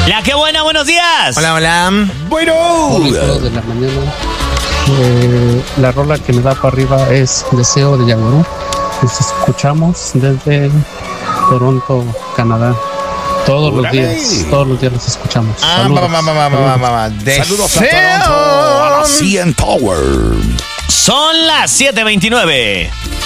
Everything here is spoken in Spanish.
La que buena, buenos días. Hola, hola. Bueno. Hola. De la mañana. La rola que me da para arriba es Deseo de Yaguarú. Nos escuchamos desde Toronto, Canadá. Todos los días los escuchamos. Saludos. Saludos a Toronto, a la CN Tower. Son las 7:29.